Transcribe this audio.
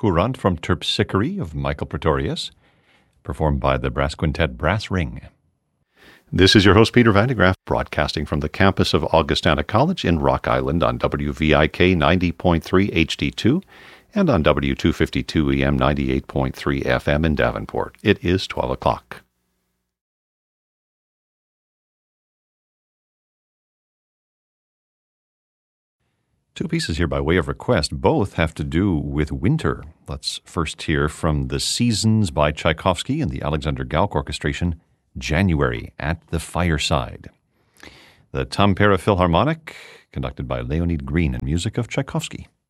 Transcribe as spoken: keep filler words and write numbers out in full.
Courant from Terpsichore of Michael Pretorius, performed by the brass quintet Brass Ring. This is your host, Peter Van de Graaff, broadcasting from the campus of Augustana College in Rock Island on W V I K ninety point three H D two and on W two fifty-two E M ninety-eight point three F M in Davenport. It is twelve o'clock. Two pieces here by way of request. Both have to do with winter. Let's first hear from The Seasons by Tchaikovsky and the Alexander Gauck Orchestration, January at the Fireside. The Tampere Philharmonic, conducted by Leonid Green, and music of Tchaikovsky.